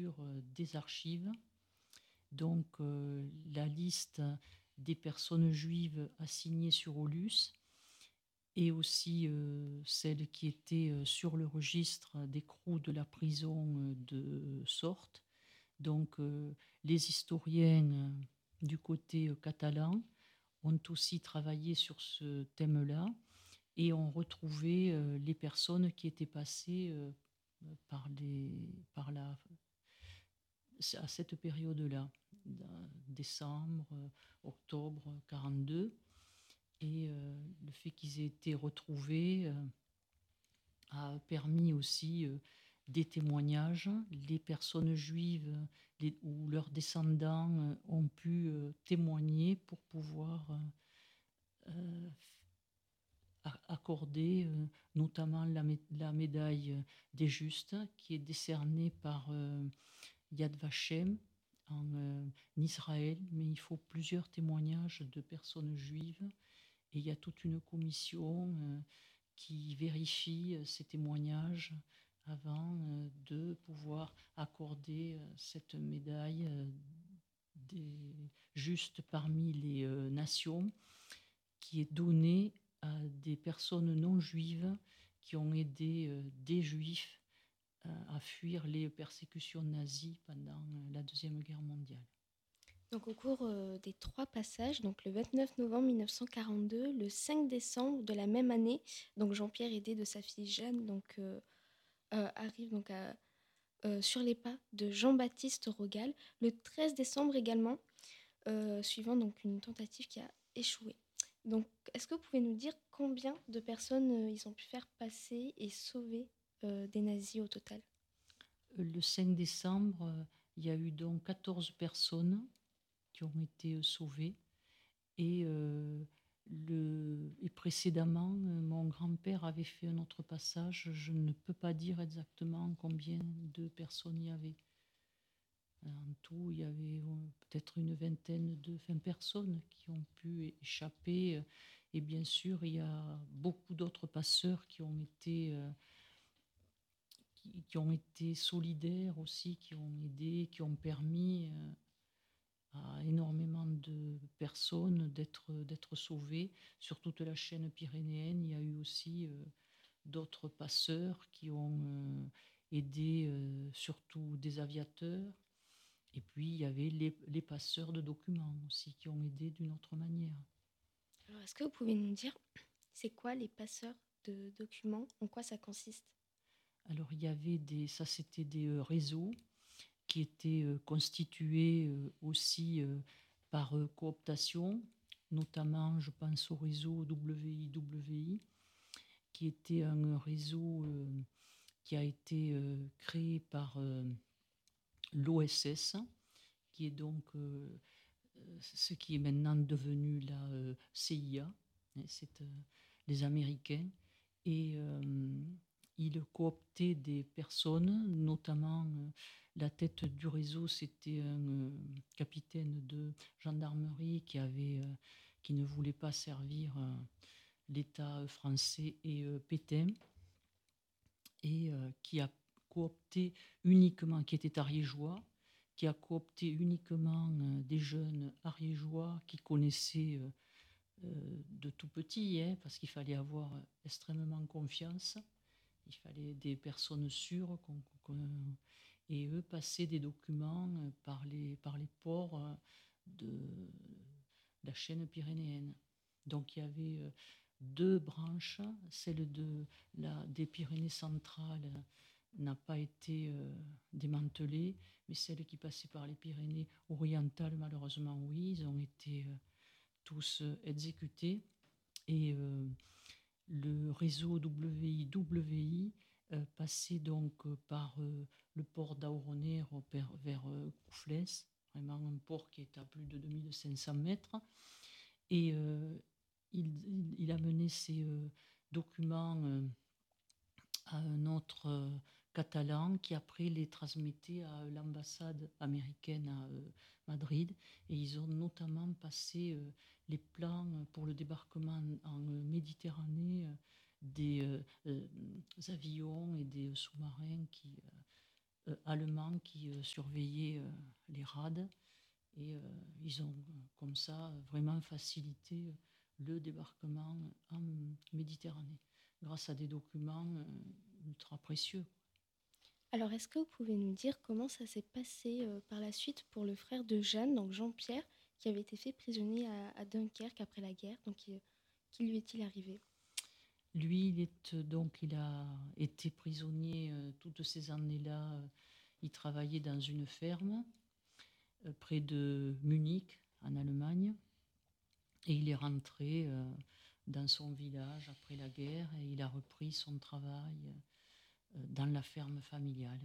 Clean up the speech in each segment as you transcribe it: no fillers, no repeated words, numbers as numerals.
sur des archives. Donc la liste des personnes juives assignées sur Aulus et aussi celles qui étaient sur le registre d'écrou de la prison de Sorte. Donc les historiens du côté catalan ont aussi travaillé sur ce thème-là et ont retrouvé les personnes qui étaient passées à cette période-là, décembre, octobre 42. Et le fait qu'ils aient été retrouvés a permis aussi des témoignages. Les personnes juives ou leurs descendants ont pu témoigner pour pouvoir accorder notamment la médaille des Justes qui est décernée par Yad Vashem en Israël, mais il faut plusieurs témoignages de personnes juives et il y a toute une commission qui vérifie ces témoignages avant de pouvoir accorder cette médaille des justes parmi les nations qui est donnée à des personnes non juives qui ont aidé des juifs à fuir les persécutions nazies pendant la Deuxième Guerre mondiale. Donc au cours des 3 passages, donc le 29 novembre 1942, le 5 décembre de la même année, donc Jean-Pierre aidé de sa fille Jeanne arrive donc sur les pas de Jean-Baptiste Rogal. Le 13 décembre également, suivant donc une tentative qui a échoué. Donc est-ce que vous pouvez nous dire combien de personnes ils ont pu faire passer et sauver des nazis au total ? Le 5 décembre, il y a eu donc 14 personnes qui ont été sauvées. Et précédemment, mon grand-père avait fait un autre passage. Je ne peux pas dire exactement combien de personnes il y avait. En tout, il y avait peut-être une vingtaine de 20 personnes qui ont pu échapper. Et bien sûr, il y a beaucoup d'autres passeurs qui ont été solidaires aussi, qui ont aidé, qui ont permis à énormément de personnes d'être sauvées. Sur toute la chaîne pyrénéenne, il y a eu aussi d'autres passeurs qui ont aidé, surtout des aviateurs. Et puis, il y avait les passeurs de documents aussi qui ont aidé d'une autre manière. Alors, est-ce que vous pouvez nous dire, c'est quoi les passeurs de documents ? En quoi ça consiste ? Alors, il y avait c'était des réseaux qui étaient constitués aussi par cooptation, notamment, je pense au réseau WIWI, qui était un réseau qui a été créé par l'OSS, qui est donc ce qui est maintenant devenu la CIA, c'est les Américains, et il cooptait des personnes, notamment la tête du réseau, c'était un capitaine de gendarmerie qui ne voulait pas servir l'État français et Pétain, et qui a coopté uniquement, qui était ariégeois, qui a coopté uniquement des jeunes ariégeois qui connaissaient de tout petit, parce qu'il fallait avoir extrêmement confiance, il fallait des personnes sûres, et eux passaient des documents par les ports de la chaîne pyrénéenne. Donc il y avait 2 branches, celle des Pyrénées centrales n'a pas été démantelée, mais celle qui passait par les Pyrénées orientales, malheureusement, oui, ils ont été tous exécutés. Et le réseau WIWI passait donc par le port d'Auronero vers Couflès, vraiment un port qui est à plus de 2500 mètres. Et il a mené ses documents à un autre catalan qui après les transmettait à l'ambassade américaine à Madrid. Et ils ont notamment passé les plans pour le débarquement en Méditerranée des avions et des sous-marins qui allemands qui surveillaient les rades. Et ils ont comme ça vraiment facilité le débarquement en Méditerranée, grâce à des documents ultra précieux. Alors, est-ce que vous pouvez nous dire comment ça s'est passé par la suite pour le frère de Jeanne, donc Jean-Pierre, qui avait été fait prisonnier à Dunkerque après la guerre? Donc, qui lui est-il arrivé? Lui, il a été prisonnier toutes ces années-là. Il travaillait dans une ferme près de Munich, en Allemagne. Et il est rentré dans son village après la guerre et il a repris son travail dans la ferme familiale.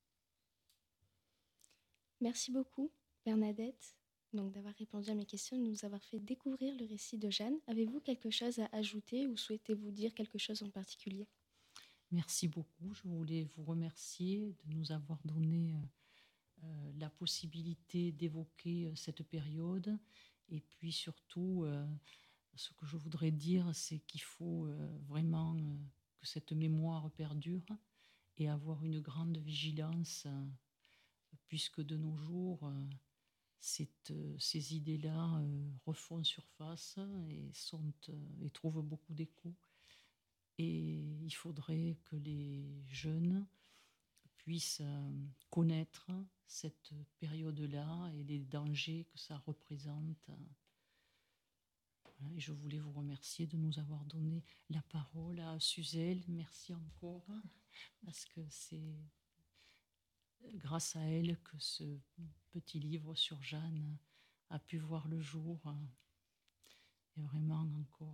Merci beaucoup, Bernadette, donc d'avoir répondu à mes questions et de nous avoir fait découvrir le récit de Jeanne. Avez-vous quelque chose à ajouter ou souhaitez-vous dire quelque chose en particulier? Merci beaucoup. Je voulais vous remercier de nous avoir donné la possibilité d'évoquer cette période. Et puis surtout, ce que je voudrais dire, c'est qu'il faut vraiment que cette mémoire perdure et avoir une grande vigilance, puisque de nos jours, ces idées-là refont surface et trouvent beaucoup d'écho. Et il faudrait que les jeunes puissent connaître cette période-là et les dangers que ça représente. Voilà, et je voulais vous remercier de nous avoir donné la parole à Suzelle. Merci encore, parce que c'est grâce à elle que ce petit livre sur Jeanne a pu voir le jour. Et vraiment, encore,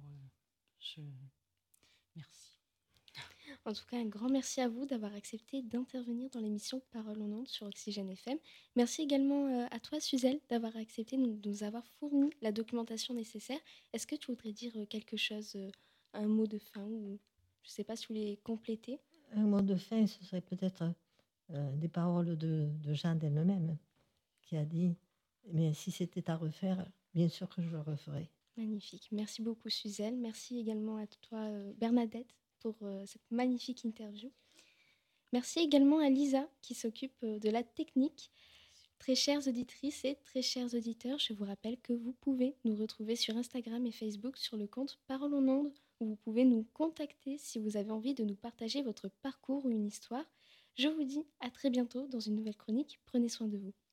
merci. En tout cas, un grand merci à vous d'avoir accepté d'intervenir dans l'émission Parole en ondes sur Oxygène FM. Merci également à toi, Suzelle, d'avoir accepté de nous avoir fourni la documentation nécessaire. Est-ce que tu voudrais dire quelque chose, un mot de fin ou je ne sais pas si vous voulez compléter? Un mot de fin, ce serait peut-être des paroles de Jeanne elle-même, qui a dit « Mais si c'était à refaire, bien sûr que je le referais ». Magnifique. Merci beaucoup, Suzelle. Merci également à toi, Bernadette, pour cette magnifique interview. Merci également à Lisa, qui s'occupe de la technique. Très chères auditrices et très chers auditeurs, je vous rappelle que vous pouvez nous retrouver sur Instagram et Facebook sur le compte Parole en ondes, où vous pouvez nous contacter si vous avez envie de nous partager votre parcours ou une histoire. Je vous dis à très bientôt dans une nouvelle chronique. Prenez soin de vous.